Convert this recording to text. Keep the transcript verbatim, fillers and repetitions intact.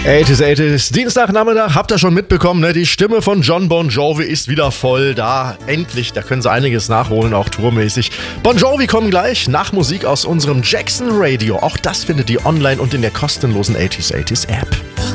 achtziger, achtziger, Dienstagnachmittag, habt ihr schon mitbekommen, ne? Die Stimme von Jon Bon Jovi ist wieder voll da. Endlich, da können sie einiges nachholen, auch tourmäßig. Bon Jovi kommen gleich nach Musik aus unserem Jackson Radio. Auch das findet ihr online und in der kostenlosen achtziger, achtziger App.